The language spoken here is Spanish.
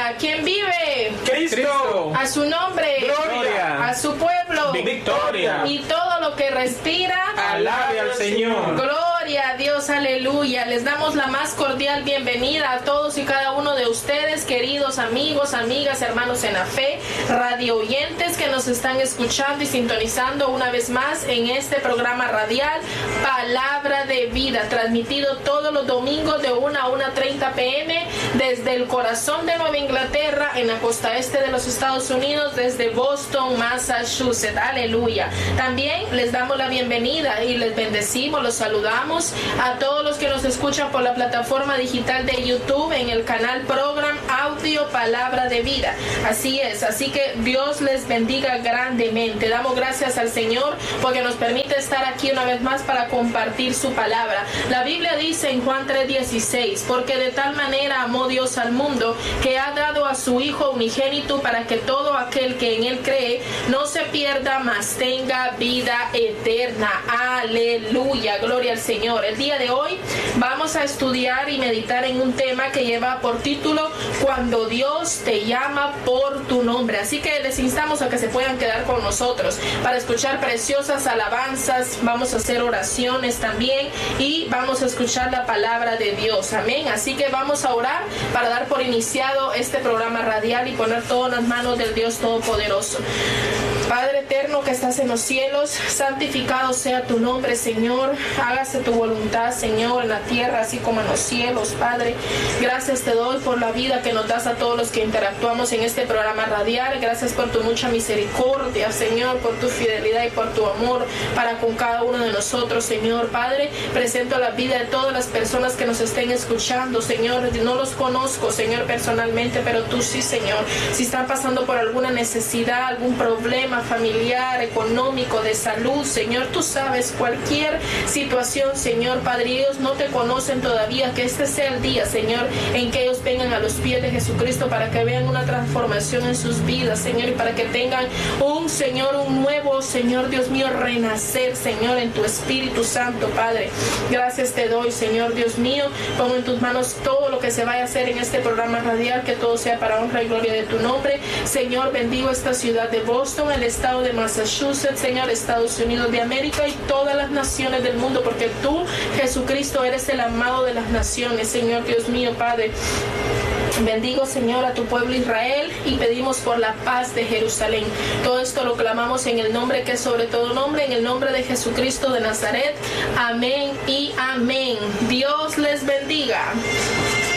Aleluya. ¿Quién vive? Cristo. A su nombre. Gloria. A su pueblo. Victoria. Y todo lo que respira. Alabe al Señor. Gloria a Dios, aleluya. Les damos la más cordial bienvenida a todos y cada uno de ustedes, queridos amigos, amigas, hermanos en la fe, radio oyentes que nos están escuchando y sintonizando una vez más en este programa radial Palabra de Vida, transmitido todos los domingos de 1 a 1:30 p.m. desde el corazón de Nueva Inglaterra, en la costa este de los Estados Unidos, desde Boston, Massachusetts. Aleluya. También les damos la bienvenida y les bendecimos, los saludamos a todos los que nos escuchan por la plataforma digital de YouTube en el canal Program Audio Palabra de Vida. Así es, así que Dios les bendiga grandemente. Damos gracias al Señor porque nos permite estar aquí una vez más para compartir su palabra. La Biblia dice en Juan 3:16, porque de tal manera amó Dios al mundo que ha dado a su Hijo unigénito para que todo aquel que en él cree no se pierda, mas tenga vida eterna. Aleluya, gloria al Señor. El día de hoy vamos a estudiar y meditar en un tema que lleva por título Cuando Dios te llama por tu nombre. Así que les instamos a que se puedan quedar con nosotros para escuchar preciosas alabanzas. Vamos a hacer oraciones también y vamos a escuchar la palabra de Dios. Amén. Así que vamos a orar para dar por iniciado este programa radial y poner todo en las manos del Dios Todopoderoso. Padre eterno que estás en los cielos, santificado sea tu nombre, Señor. Hágase tu voluntad, Señor, en la tierra así como en los cielos, Padre. Gracias te doy por la vida que nos das a todos los que interactuamos en este programa radial. Gracias por tu mucha misericordia, Señor, por tu fidelidad y por tu amor para con cada uno de nosotros, Señor. Padre, presento la vida de todas las personas que nos estén escuchando, Señor. No los conozco, Señor, personalmente, pero tú sí, Señor. Si están pasando por alguna necesidad, algún problema familiar, económico, de salud, Señor, tú sabes cualquier situación, Señor, Padre, ellos no te conocen todavía, que este sea el día, Señor, en que ellos vengan a los pies de Jesucristo para que vean una transformación en sus vidas, Señor, y para que tengan un, Señor, un nuevo, Señor, Dios mío, renacer, Señor, en tu Espíritu Santo, Padre. Gracias te doy, Señor, Dios mío, pongo en tus manos todo lo que se vaya a hacer en este programa radial, que todo sea para honra y gloria de tu nombre, Señor. Bendigo esta ciudad de Boston, el estado de Massachusetts, Señor, Estados Unidos de América y todas las naciones del mundo, porque tú, Jesucristo, eres el amado de las naciones, Señor, Dios mío, Padre. Bendigo, Señor, a tu pueblo Israel y pedimos por la paz de Jerusalén. Todo esto lo clamamos en el nombre que es sobre todo nombre, en el nombre de Jesucristo de Nazaret. Amén y amén. Dios les bendiga.